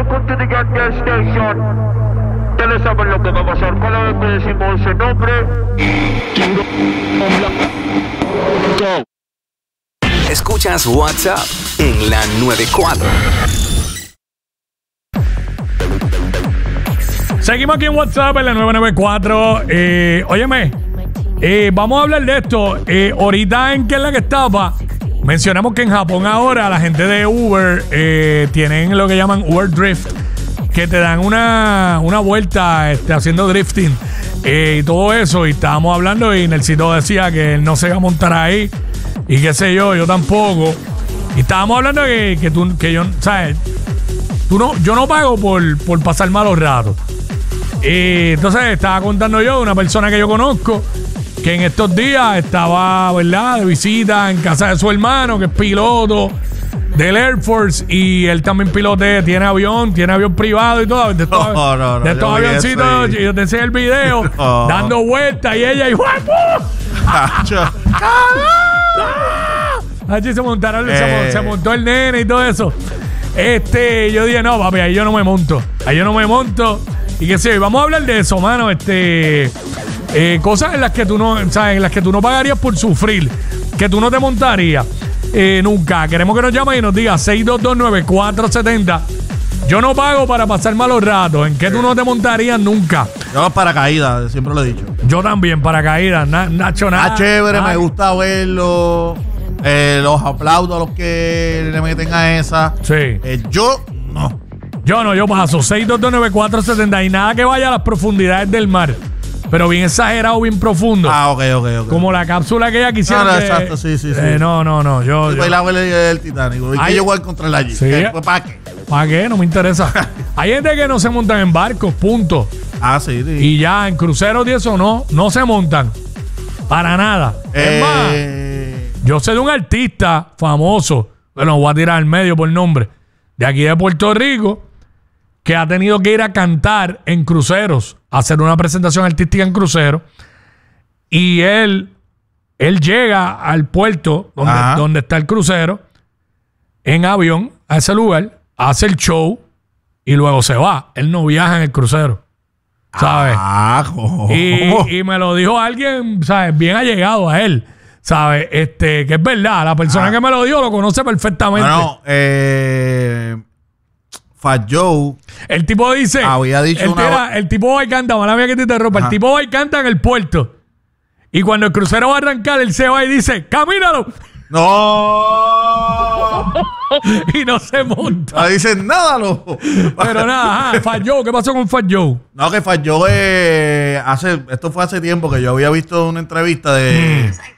welcome to the gas station. Ustedes saben lo que va a pasar cada vez que decimos ese nombre. Go. Escuchas WhatsApp en la 94. Seguimos aquí en WhatsApp en la 994. Óyeme, vamos a hablar de esto. Ahorita en qué es la que estaba, mencionamos que en Japón ahora la gente de Uber tienen lo que llaman Uber Drift, que te dan una vuelta haciendo drifting y todo eso. Y estábamos hablando y Nelsito decía que él no se iba a montar ahí y qué sé yo tampoco. Y estábamos hablando que yo, ¿sabes? Yo no pago por pasar malos ratos. Y entonces estaba contando yo de una persona que yo conozco que en estos días estaba, ¿verdad?, de visita en casa de su hermano, que es piloto del Air Force, y él también pilotea, tiene avión privado y todo. De estos avioncitos, yo te enseñé el video, dando vueltas, y ella, y allí se montaron, se montó el nene y todo eso. Yo dije, no, papi, ahí yo no me monto. Y que sí, vamos a hablar de eso, mano. Cosas en las que tú no, ¿sabes? En las que tú no pagarías por sufrir, que tú no te montarías nunca. Queremos que nos llamen y nos diga 6229470. Yo no pago para pasar malos ratos. ¿En qué tú no te montarías nunca? Yo paracaídas, siempre lo he dicho. Yo también, paracaídas. Nacho, nada. Está chévere, me gusta verlo. Los aplaudo a los que le meten a esa. Sí. Yo no. Yo paso 6229470 y nada que vaya a las profundidades del mar. Pero bien exagerado, bien profundo. Ok. Como la cápsula que ella quisiera. No, exacto, sí. No. Yo bailaba el Titanic. ¿Y qué yo voy a encontrarla allí? Sí. ¿Para qué? ¿Para qué? No me interesa. Hay gente que no se montan en barcos, punto. Sí. Y ya, en cruceros y eso no se montan. Para nada. Es más, yo sé de un artista famoso, bueno, voy a tirar al medio por nombre, de aquí de Puerto Rico, que ha tenido que ir a cantar en cruceros, a hacer una presentación artística en crucero, y él llega al puerto donde está el crucero, en avión, a ese lugar, hace el show, y luego se va. Él no viaja en el crucero, ¿sabes? Y me lo dijo alguien, ¿sabes? Bien allegado a él, ¿sabes? Que es verdad, la persona que me lo dijo lo conoce perfectamente. Fat Joe. El tipo dice. Había dicho el tipo va y canta, mala mía que te interrumpa. El tipo va y canta en el puerto. Y cuando el crucero va a arrancar, él se va y dice: ¡camínalo! ¡No! Y no se monta. No dicen nada, loco. Pero nada, Fat Joe, ¿qué pasó con Fat Joe? No, que Fat Joe esto fue hace tiempo que yo había visto una entrevista de